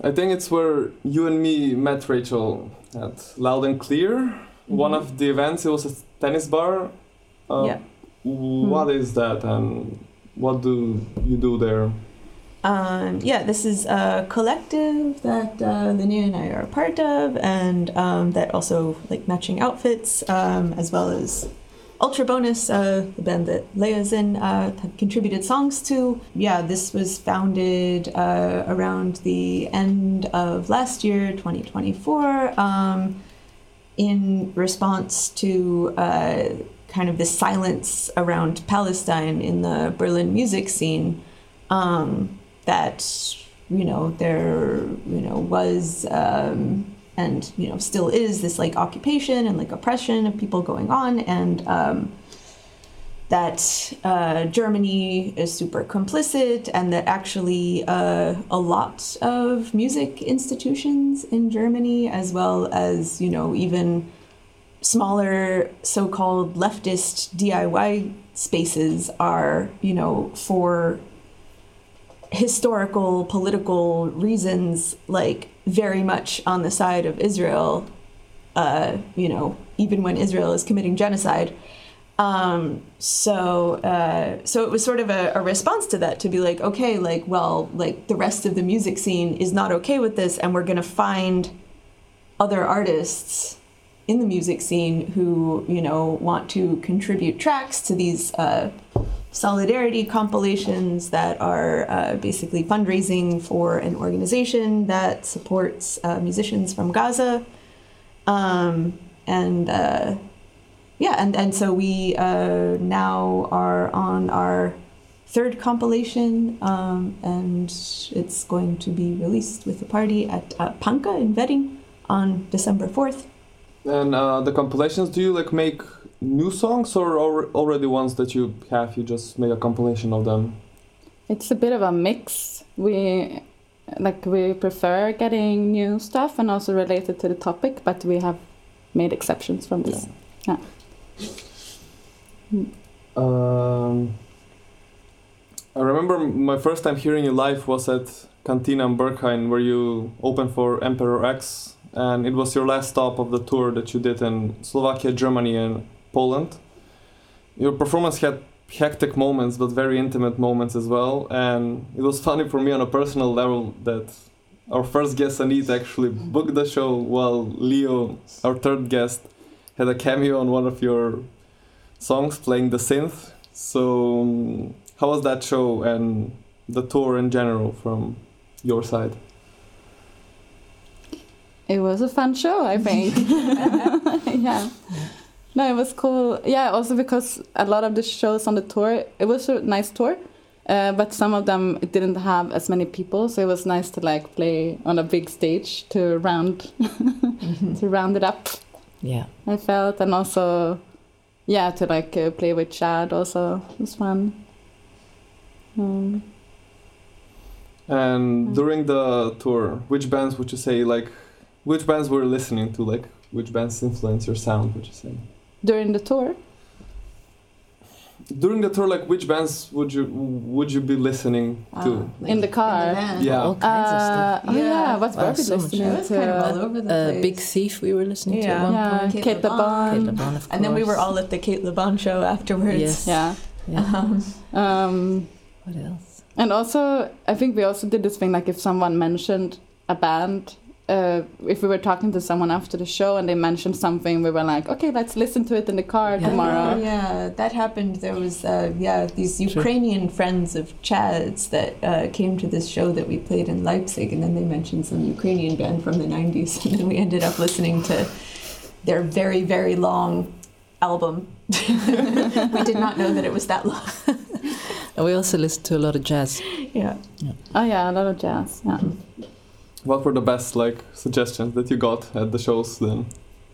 I think it's where you and me met, Rachel, at Loud and Clear. One of the events, it was a tennis bar. What is that and what do you do there? This is a collective that Linnea and I are a part of, and that also like matching outfits, as well as Ultra Bonus, the band that Leia's in, have contributed songs to. Yeah, this was founded around the end of last year, 2024, in response to kind of the silence around Palestine in the Berlin music scene. That there was and still is this like occupation and like oppression of people going on, and that Germany is super complicit, and that actually a lot of music institutions in Germany, as well as even smaller so-called leftist DIY spaces, are for historical, political reasons, like very much on the side of Israel, even when Israel is committing genocide. So it was sort of a response to that, to be like, okay, the rest of the music scene is not okay with this, and we're going to find other artists in the music scene who, want to contribute tracks to these solidarity compilations that are basically fundraising for an organization that supports musicians from Gaza. And so we now are on our third compilation, and it's going to be released with a party at Panka in Wedding on December 4th. And the compilations, do you make new songs, or already ones that you have, you just make a compilation of them? It's a bit of a mix. We prefer getting new stuff and also related to the topic, but we have made exceptions from this. Yeah. I remember my first time hearing you live was at Cantina in Berghain, where you opened for Emperor X, and it was your last stop of the tour that you did in Slovakia, Germany, and Poland. Your performance had hectic moments, but very intimate moments as well, and it was funny for me on a personal level that our first guest, Anita, actually booked the show while Leo, our third guest, had a cameo on one of your songs playing the synth. So how was that show and the tour in general from your side? It was a fun show, I think. Yeah. No, it was cool. Yeah, also because a lot of the shows on the tour, it was a nice tour, but some of them it didn't have as many people, so it was nice to play on a big stage to round to round it up. Yeah, I felt, and also to play with Chad also was fun. And during the tour, which bands would you say, which bands were you listening to, which bands influenced your sound, would you say? During the tour? During the tour, which bands would you be listening to? In the car? In the van. Yeah. All kinds of stuff. What were we listening to? It was kind of all over the place. Big Thief we were listening to at one point. Kate Le Bon. Kate Le Bon, of course. And then we were all at the Kate Le Bon show afterwards. Yes. Yeah. What else? And also, I think we also did this thing, if someone mentioned a band, if we were talking to someone after the show and they mentioned something, we were like, okay, let's listen to it in the car tomorrow. Yeah, that happened. There was, these Ukrainian friends of Chad's that came to this show that we played in Leipzig, and then they mentioned some Ukrainian band from the 90s, and then we ended up listening to their very, very long album. We did not know that it was that long. And we also listened to a lot of jazz. Yeah. Oh yeah, a lot of jazz. Yeah. What were the best suggestions that you got at the shows then?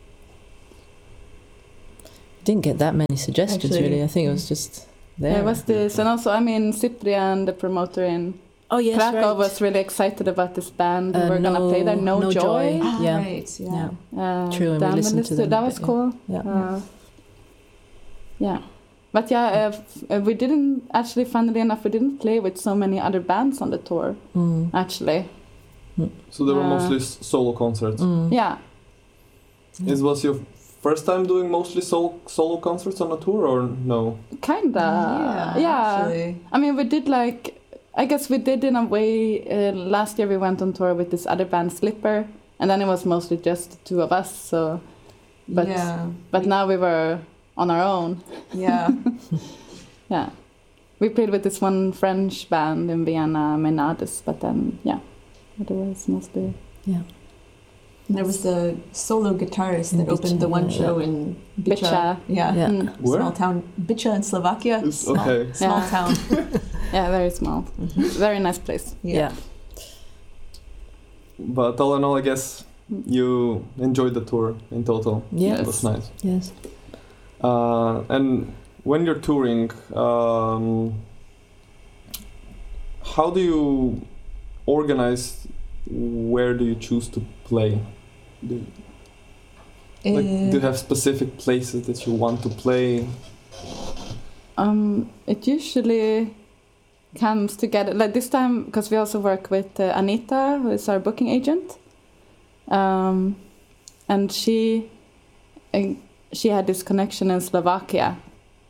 Didn't get that many suggestions. Actually, really. I think it was just there. There was this, and also Cyprian, the promoter in Krakow, was really excited about this band. We were gonna play there. No Joy. Ah, Yeah. right. Yeah. True, and we listened to them. That was cool. Yeah. Yeah. But we didn't actually, funnily enough, we didn't play with so many other bands on the tour. Actually, So they were mostly solo concerts. Yeah. Is was your first time doing mostly solo concerts on a tour, or no? Kinda. Yeah. Actually. I mean, we did I guess we did in a way. Last year we went on tour with this other band, Slipper, and then it was mostly just the two of us. So, but now we were on our own. Yeah. Yeah. We played with this one French band in Vienna, Menades, but then otherwise mostly. Yeah. There was the solo guitarist In that opened the one Bycha, show in Bycha. Bycha. Yeah. Yeah. Where? Small town. Bycha in Slovakia. Small, Okay. small Yeah. town. Yeah, very small. Very nice place. Yeah. But all in all, I guess you enjoyed the tour in total. Yes. It was nice. Yes. And when you're touring, how do you organize? Where do you choose to play? Do you have specific places that you want to play? It usually comes together like this time because we also work with Anita, who is our booking agent, and she had this connection in Slovakia.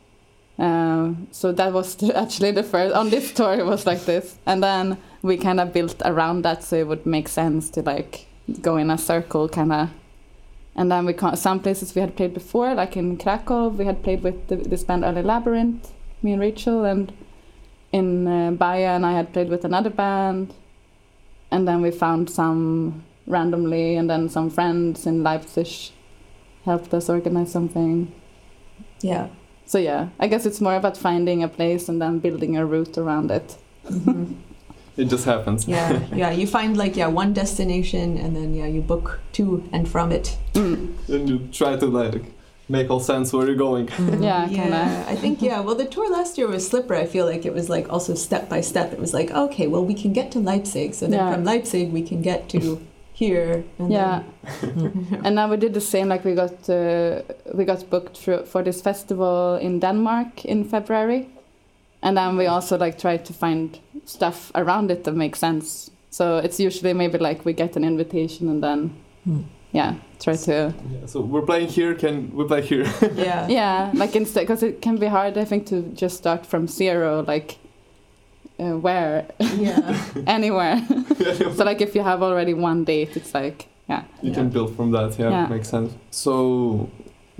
So that was actually the first on this tour. It was like this, and then we kind of built around that, so it would make sense to go in a circle, kind of. And then some places we had played before, like in Krakow, we had played with this band Early Labyrinth, me and Rachel, and in Bayern I had played with another band, and then we found some randomly, and then some friends in Leipzig helped us organize something. Yeah. So yeah, I guess it's more about finding a place and then building a route around it. It just happens. Yeah. You find one destination, and then you book to and from it. And you try to make all sense where you're going. Yeah, kind of. I think Well, the tour last year was Slipper. I feel like it was also step by step. It was okay, well, we can get to Leipzig, so then from Leipzig we can get to here. And and now we did the same. We got booked for this festival in Denmark in February, and then we also tried to find stuff around it that makes sense. So it's usually maybe we get an invitation and then try to. Yeah, so we're playing here. Can we play here? Yeah. Instead, because it can be hard, I think, to just start from zero. Where? Yeah. Anywhere. So if you have already one date, it's you can build from that. Yeah, makes sense. So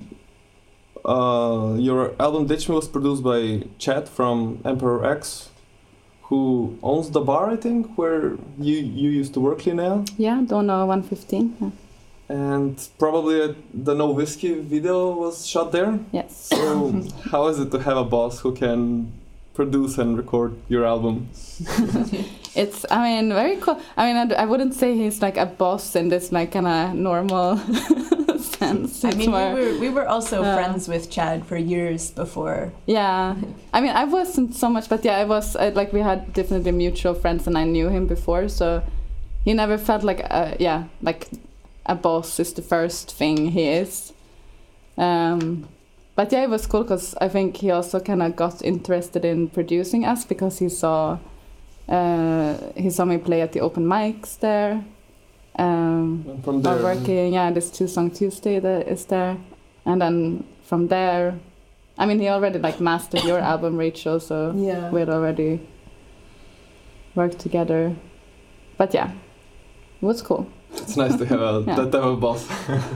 your album Ditch Me was produced by Chad from Emperor X, who owns the bar, I think, where you used to work, Linnea. Yeah, Dono 115. Yeah. And probably the No Whiskey video was shot there. Yes. So how is it to have a boss who can produce and record your album? It's, very cool. I wouldn't say he's a boss in this kind of normal sense. We were also friends with Chad for years before. Yeah. I wasn't so much, but I was, we had definitely mutual friends and I knew him before, so he never felt a boss is the first thing he is. But it was cool because I think he also kind of got interested in producing us because he saw me play at the open mics there. From there, working, this 2 Song Tuesday that is there, and then from there, he already mastered your album, Rachel, so we had already worked together. But it was cool. It's nice to have that type of boss.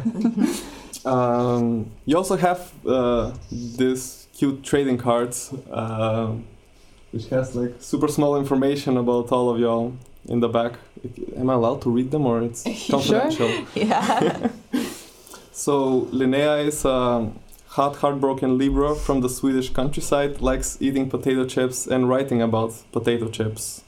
You also have these cute trading cards, which has super small information about all of y'all in the back. Am I allowed to read them, or it's confidential? Sure. Yeah. So Linnea is a hot, heartbroken Libra from the Swedish countryside, likes eating potato chips and writing about potato chips.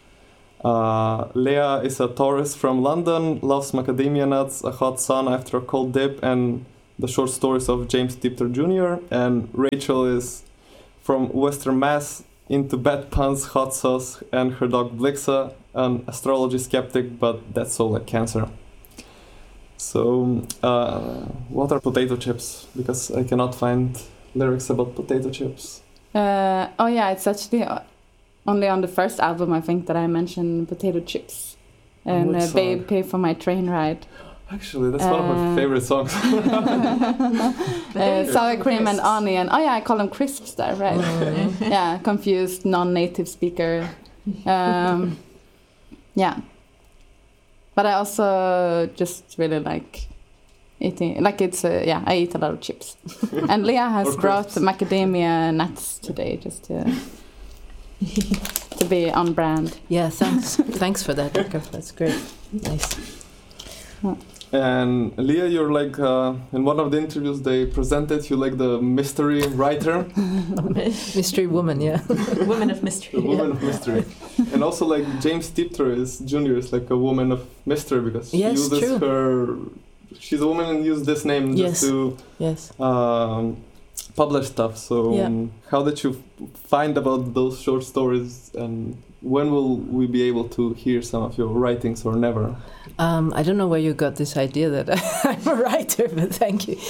Leah is a Taurus from London, loves macadamia nuts, a hot sauna after a cold dip, and the short stories of James Tipter Jr. And Rachel is from Western Mass, into bad puns, hot sauce, and her dog Blixa, an astrology skeptic, but that's all like Cancer. So, what are potato chips? Because I cannot find lyrics about potato chips. It's actually only on the first album, I think, that I mentioned potato chips. and Which Babe song? Pay for My Train Ride. Actually, that's one of my favorite songs. Sour cream and onion. Oh yeah, I call them crisps there, right? Yeah, confused non-native speaker. Yeah, but I also just really like eating. Like it's yeah, I eat a lot of chips. And Leah has brought macadamia nuts today, just to be on brand. Yeah, thanks for that, Jakob. That's great. Nice. And Leah, you're like in one of the interviews they presented you like the mystery writer, Mystery woman, yeah. Woman of mystery. the woman of mystery, and also like James Tiptree is Jr. is like a woman of mystery because she Yes, uses true. her. She's a woman and used this name just to Yes. publish stuff. So Yeah. how did you find about those short stories, and when will we be able to hear some of your writings, or never? I don't know where you got this idea that I'm a writer, but thank you.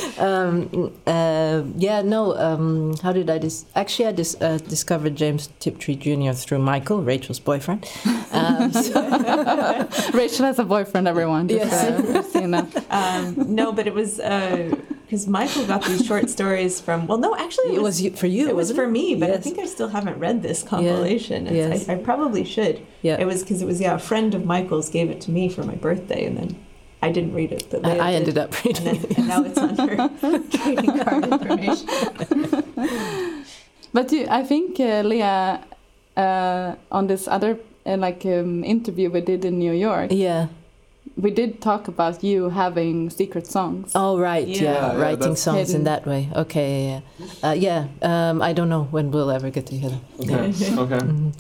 How did I actually I discovered James Tiptree Jr. through Michael, Rachel's boyfriend. Rachel has a boyfriend, everyone. Just, Yes. you know. No, but it was because Michael got these short stories from. Well, no, actually, It was for you. It was wasn't for me, but I Yes. think I still haven't read this compilation. Yes. I probably should. Yeah. It was because a friend of Michael's gave it to me for my birthday, and then I didn't read it. But Leah I did, ended up reading and, it. and now it's under trading card information. But I think Leah, on this other interview we did in New York, Yeah. we did talk about you having secret songs. Oh, right. Yeah. Yeah. Yeah, Writing that's songs in hidden. that way. Okay. Yeah. I don't know when we'll ever get together. Okay. Okay. Mhm.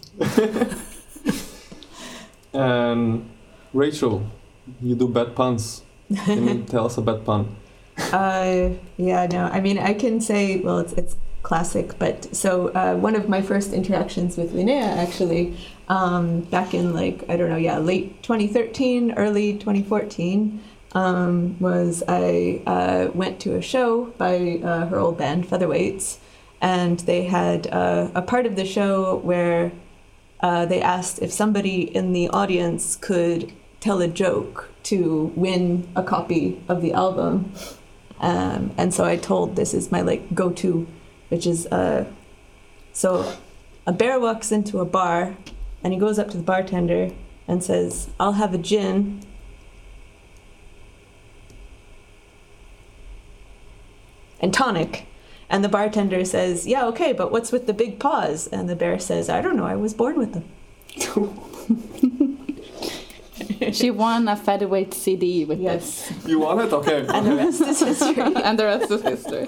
And Rachel, you do bad puns. Can you tell us a bad pun? Yeah, no. I mean, I can say, well, it's classic, but so one of my first interactions with Linnea actually, back in late 2013, early 2014, was I went to a show by her old band, Featherweights, and they had a part of the show where they asked if somebody in the audience could tell a joke to win a copy of the album. And so I told this is my go-to, which is so a bear walks into a bar and he goes up to the bartender and says, "I'll have a gin." And tonic. And the bartender says, "Yeah, okay, but what's with the big paws?" And the bear says, "I don't know, I was born with them." She won a featherweight CD with Yes. You want it? Okay. And the rest is history. this, and the rest is history.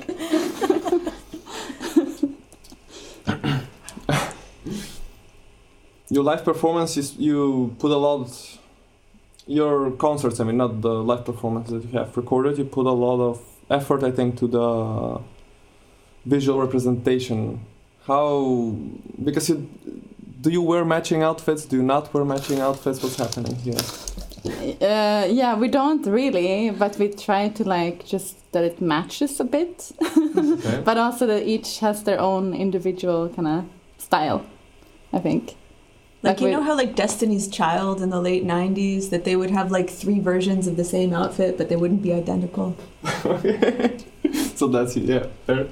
Your live performances, you put a lot. Your concerts, I mean, not the live performances that you have recorded. You put a lot of effort, I think, to the visual representation. How? Because do you wear matching outfits? Do you not wear matching outfits? What's happening here? Yeah, we don't really, but we try to just that it matches a bit, Okay. but also that each has their own individual kind of style, I think. Like, you we- know how Destiny's Child in the late 90s, that they would have 3 versions of the same outfit, but they wouldn't be identical? So that's it, yeah. Fair.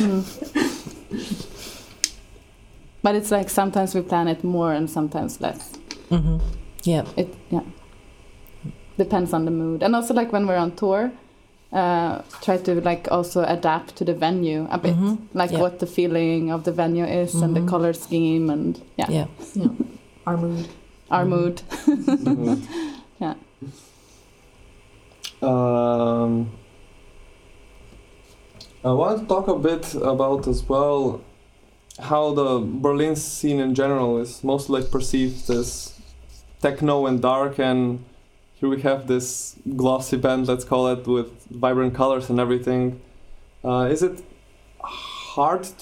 But it's sometimes we plan it more and sometimes less. Mhm. Yeah. It depends on the mood, and also when we're on tour, try to also adapt to the venue a bit, Mhm. Yeah. what the feeling of the venue is and the Mhm. color scheme and Yeah. Our mood. our Mhm. mood. Yeah. I want to talk a bit about as well how the Berlin scene in general is mostly perceived as techno and dark, and here we have this glossy band, let's call it, with vibrant colors and everything. Is it hard